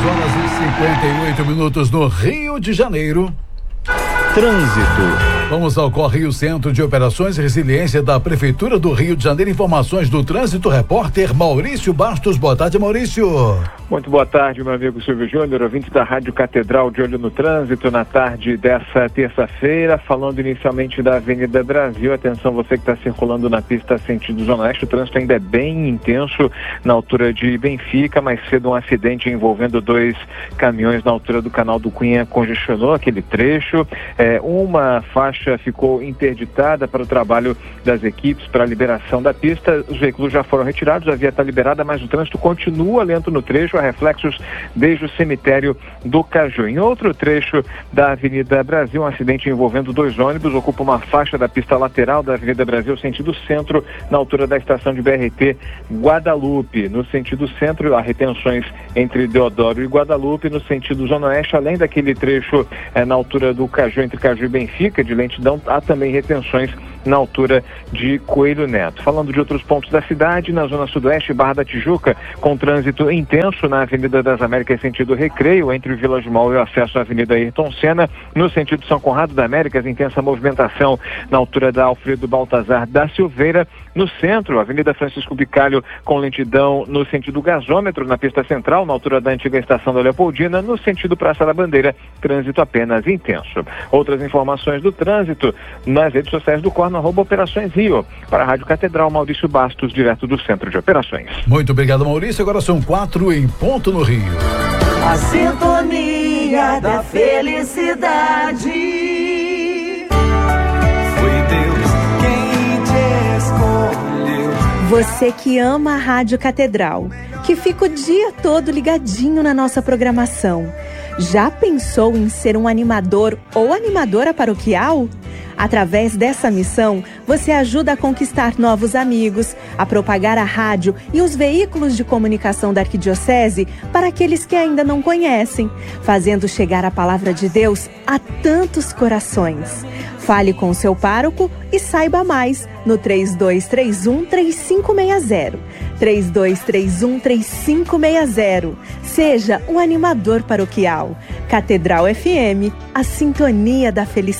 6h58 no Rio de Janeiro. Trânsito. Vamos ao Correio Centro de Operações e Resiliência da Prefeitura do Rio de Janeiro. Informações do trânsito, repórter Maurício Bastos. Boa tarde, Maurício. Muito boa tarde, meu amigo Silvio Júnior, ouvinte da Rádio Catedral, de olho no trânsito na tarde dessa terça-feira, falando inicialmente da Avenida Brasil. Atenção, você que está circulando na pista sentido Zona Oeste, o trânsito ainda é bem intenso na altura de Benfica. Mais cedo um acidente envolvendo 2 caminhões na altura do Canal do Cunha congestionou aquele trecho. Uma faixa ficou interditada para o trabalho das equipes, para a liberação da pista. Os veículos já foram retirados, a via está liberada, mas o trânsito continua lento no trecho, há reflexos desde o cemitério do Caju. Em outro trecho da Avenida Brasil, um acidente envolvendo 2 ônibus ocupa uma faixa da pista lateral da Avenida Brasil, sentido centro, na altura da estação de BRT Guadalupe. No sentido centro, há retenções entre Deodoro e Guadalupe. No sentido Zona Oeste, além daquele trecho na altura do Caju, entre Caju e Benfica, de lentidão, há também retenções na altura de Coelho Neto. Falando de outros pontos da cidade, na zona sudoeste, Barra da Tijuca, com trânsito intenso na Avenida das Américas, sentido Recreio, entre o Village Mall e o acesso à Avenida Ayrton Senna. No sentido São Conrado da Américas, intensa movimentação na altura da Alfredo Baltazar da Silveira. No centro, Avenida Francisco Bicalho, com lentidão no sentido gasômetro, na pista central, na altura da antiga estação da Leopoldina. No sentido Praça da Bandeira, trânsito apenas intenso. Outras informações do trânsito nas redes sociais do Corno, @Operações Rio. Para a Rádio Catedral, Maurício Bastos, direto do Centro de Operações. Muito obrigado, Maurício. Agora são 4 em ponto no Rio. A sintonia da felicidade. Foi Deus quem te escolheu. Você que ama a Rádio Catedral, que fica o dia todo ligadinho na nossa programação. Já pensou em ser um animador ou animadora paroquial? Através dessa missão, você ajuda a conquistar novos amigos, a propagar a rádio e os veículos de comunicação da Arquidiocese para aqueles que ainda não conhecem, fazendo chegar a palavra de Deus a tantos corações. Fale com o seu pároco e saiba mais no 3231-3560. 3231-3560. Seja um animador paroquial. Catedral FM, a sintonia da felicidade.